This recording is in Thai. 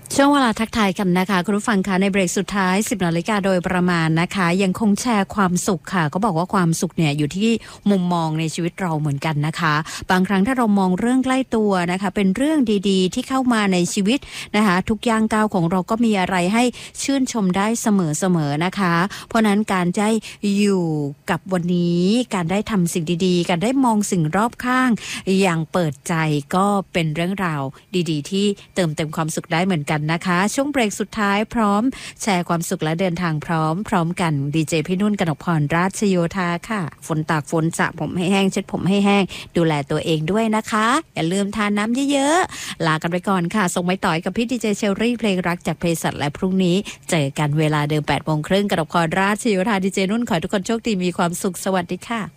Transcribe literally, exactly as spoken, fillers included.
ช่วงเวลาทักทายกันนะคะคุณผู้ฟังคะในเบรกสุดท้ายสิบนาฬิกาโดยประมาณนะคะยังคงแชร์ความสุขค่ะก็บอกว่าความสุขเนี่ยอยู่ที่มุมมองในชีวิตเราเหมือนกันนะคะบางครั้งถ้าเรามองเรื่องใกล้ตัวนะคะเป็นเรื่องดีๆที่เข้ามาในชีวิตนะคะทุกย่างก้าวของเราก็มีอะไรให้ชื่นชมได้เสมอๆนะคะเพราะนั้นการได้อยู่กับวันนี้การได้ทำสิ่งดีๆการได้มองสิ่งรอบข้างอย่างเปิดใจก็เป็นเรื่องราวดีๆที่เติมเต็มความสุขได้เหมือนกันนะคะช่วงเบรกสุดท้ายพร้อมแชร์ความสุขและเดินทางพร้อมพร้อมกันดีเจพี่นุ่นกนกพรราชโยธาค่ะฝนตากฝนสระผมให้แห้งเช็ดผมให้แห้งดูแลตัวเองด้วยนะคะอย่าลืมทานน้ำเยอะๆลากันไปก่อนค่ะส่งไม้ต่อยกับพี่ดีเจเชอรี่เพลงรักจากเพสัตและพรุ่งนี้เจอกันเวลาเดิมแปดโมงครึ่งกนกพรราชโยธาดีเจนุ่นขอให้ทุกคนโชคดีมีความสุขสวัสดีค่ะ